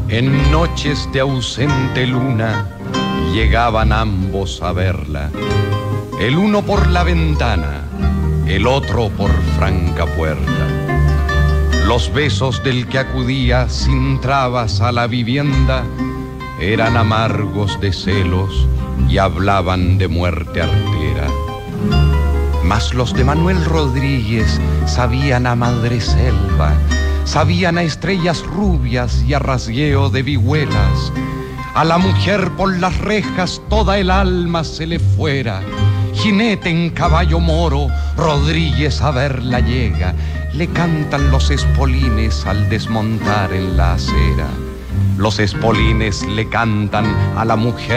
En noches de ausente luna llegaban ambos a verla, el uno por la ventana, el otro por franca puerta. Los besos del que acudía sin trabas a la vivienda eran amargos de celos y hablaban de muerte artera. Mas los de Manuel Rodríguez sabían a madreselva, sabían a estrellas rubias y a rasgueo de vihuelas. A la mujer por las rejas toda el alma se le fuera. Jinete en caballo moro, Rodríguez a verla llega. Le cantan los espolines al desmontar en la acera. Los espolines le cantan a la mujer